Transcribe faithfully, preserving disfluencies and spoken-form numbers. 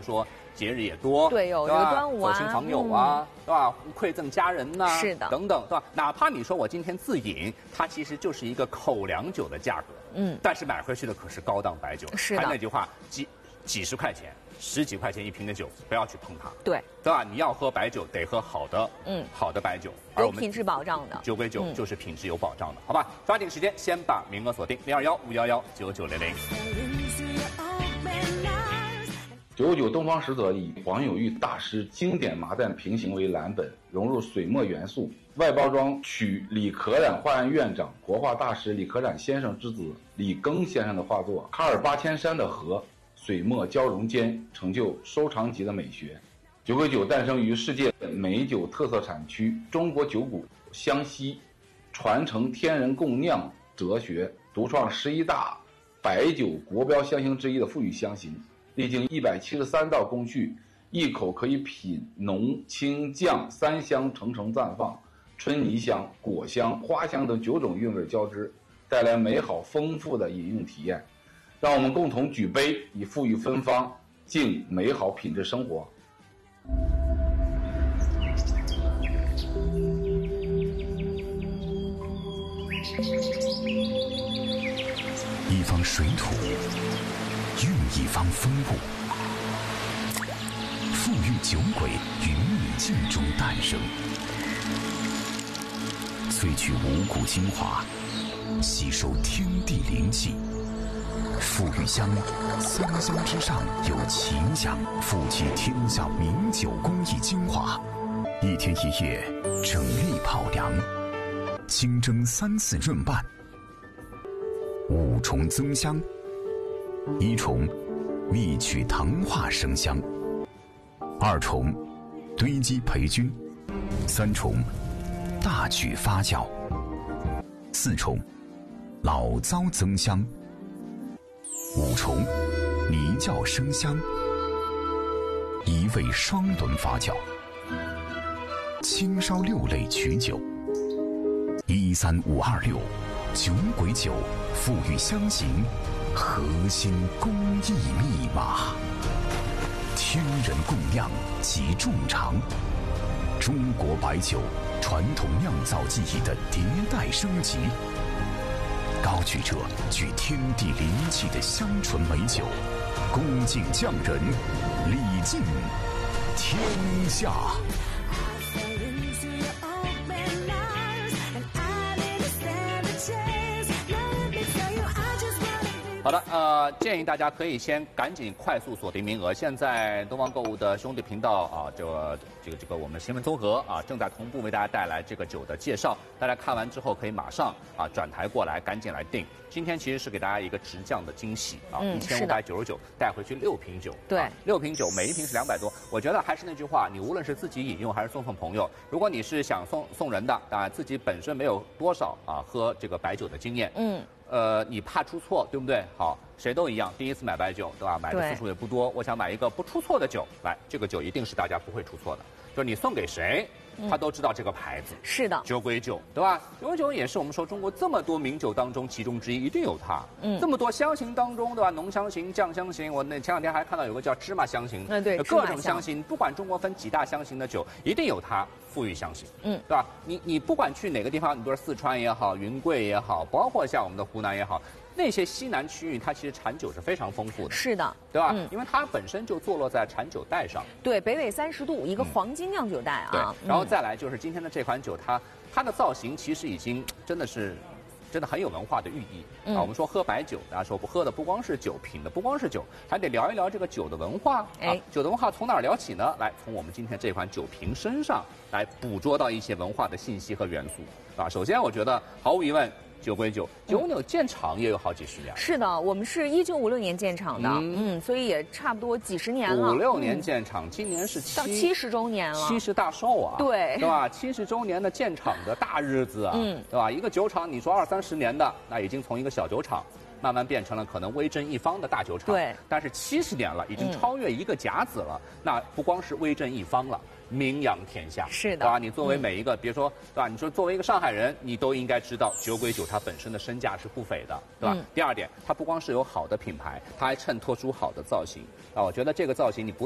说节日也多， 对，有这个端午啊， 走亲访友啊，嗯、对吧？馈赠家人呐、啊， 是的， 等等，对吧？哪怕你说我今天自饮，它其实就是一个口粮酒的价格，嗯，但是买回去的可是高档白酒， 是的。 还那句话，几几十块钱。十几块钱一瓶的酒，不要去碰它。 对， 对吧？你要喝白酒，得喝好的，嗯，好的白酒， 而我们品质保障的酒归酒，就是品质有保障的，好吧？抓紧时间，先把名额锁定零二幺五幺幺九九零零。 九九九东方十则以黄有玉大师经典麻旦平行为蓝本，融入水墨元素，外包装取李可染画院院长、国画大师李可染先生之子李庚先生的画作《卡尔八千山的河》。水墨交融间，成就收藏级的美学。酒鬼酒诞生于世界美酒特色产区中国酒谷湘西，传承天人共酿哲学，独创十一大白酒国标香型之一的馥郁香型，历经一百七十三道工序，一口可以品浓清酱三香层层绽放，春泥香、果香、花香等九种韵味交织，带来美好丰富的饮用体验。让我们共同举杯，以馥郁芬芳，敬美好品质生活。 一方水土，育一方风物。馥郁酒鬼于秘境中诞生，萃取五谷精华，吸收天地灵气。馥郁香，三香之上有奇香，富集天下名酒工艺精华。一天一夜整力泡凉，清蒸三次润拌。五重增香，一重秘取糖化生香，二重堆积培菌，三重大举发酵，四重老糟增香，五重泥窖生香，一味双轮发酵，清烧六类曲酒，一三五二六酒鬼酒馥郁香型核心工艺密码，天人共酿及众长，中国白酒传统酿造技艺的迭代升级。高举着具天地灵气的香醇美酒，恭敬匠人，礼敬天下。 好的，呃，建议大家可以先赶紧快速锁定名额。现在东方购物的兄弟频道啊，这个这个这个我们新闻综合啊，正在同步为大家带来这个酒的介绍。大家看完之后可以马上啊转台过来，赶紧来订。今天其实是给大家一个直降的惊喜啊，一千五百九十九带回去六瓶酒， 对， 啊、六瓶酒，每一瓶是两百多。我觉得还是那句话，你无论是自己饮用还是送送朋友，如果你是想送送人的，当然自己本身没有多少啊喝这个白酒的经验，嗯。呃，你怕出错，对不对？好，谁都一样，第一次买白酒，对吧？买的次数也不多，我想买一个不出错的酒，来，这个酒一定是大家不会出错的，就是你送给谁，他都知道这个牌子。 是的， 酒鬼酒，对吧？酒鬼酒也是我们说中国这么多名酒当中其中之一，一定有它。嗯，这么多香型当中，对吧？浓香型、酱香型，我那前两天还看到有个叫芝麻香型， 嗯，对， 各种香型，不管中国分几大香型的酒，一定有它。馥郁香型，嗯，对吧？你你不管去哪个地方，你比如说四川也好，云贵也好，包括像我们的湖南也好，那些西南区域，它其实产酒是非常丰富的。 是的， 对吧？嗯、因为它本身就坐落在产酒带上。 对，北纬三十度，一个黄金酿酒带啊。 对，然后再来就是今天的这款酒，它它的造型其实已经真的是。真的很有文化的寓意、嗯、啊！我们说喝白酒，大家说不喝的不光是酒，品的不光是酒，还得聊一聊这个酒的文化。哎、啊，酒的文化从哪儿聊起呢？来，从我们今天这款酒瓶身上来捕捉到一些文化的信息和元素啊。首先，我觉得毫无疑问。酒归酒，九五九建厂也有好几十年了。 是的，我们是一九五六年建厂的，嗯, 嗯，所以也差不多几十年了。 五六年建厂，嗯、今年是七到七十周年了， 七十大寿啊， 对， 对吧？七十周年的建厂的大日子啊，嗯，对吧？一个酒厂，你说二三十年的，那已经从一个小酒厂。慢慢变成了可能威震一方的大酒厂， 对。 但是七十年了，已经超越一个甲子了。嗯、那不光是威震一方了，名扬天下。 是的， 对吧？你作为每一个，嗯、比如说，对吧？你说作为一个上海人，你都应该知道酒鬼酒它本身的身价是不菲的，对吧？嗯、第二点，它不光是有好的品牌，它还衬托出好的造型啊。我觉得这个造型你不。